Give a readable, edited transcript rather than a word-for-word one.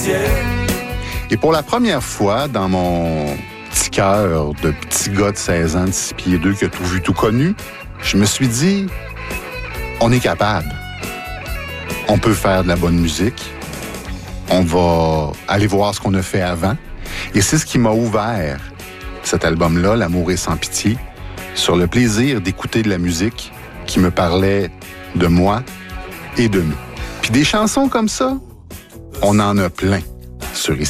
Et pour la première fois, dans mon petit cœur de petit gars de 16 ans, de 6 pieds 2, qui a tout vu, tout connu, je me suis dit, on est capable. On peut faire de la bonne musique. On va aller voir ce qu'on a fait avant. Et c'est ce qui m'a ouvert cet album-là, L'amour est sans pitié, sur le plaisir d'écouter de la musique qui me parlait de moi et de nous. Puis des chansons comme ça, on en a plein sur